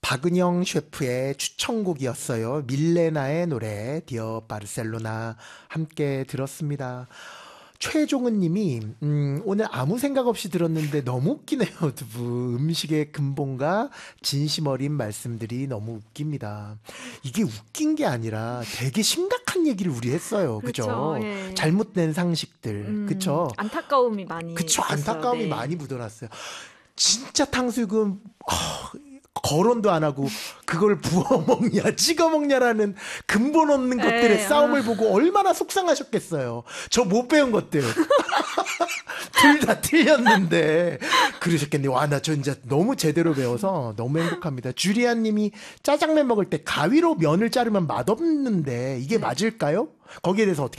박은영 셰프의 추천곡이었어요. 밀레나의 노래 디어 바르셀로나 함께 들었습니다. 최종은 님이 오늘 아무 생각 없이 들었는데 너무 웃기네요. 두부 음식의 근본과 진심 어린 말씀들이 너무 웃깁니다. 이게 웃긴 게 아니라 되게 심각한 얘기를 우리 했어요. 그죠? 그렇죠. 예. 잘못된 상식들. 그쵸? 안타까움이 많이 그쵸? 있었어요. 안타까움이 네. 많이 묻어났어요. 진짜 탕수육은 거론도 안 하고 그걸 부어 먹냐 찍어 먹냐라는 근본 없는 것들의 싸움을 보고 얼마나 속상하셨겠어요. 저 못 배운 것들 둘 다 틀렸는데 그러셨겠네요. 와, 나 저 이제 너무 제대로 배워서 너무 행복합니다. 주리안 님이 짜장면 먹을 때 가위로 면을 자르면 맛없는데 이게 맞을까요? 거기에 대해서 어떻게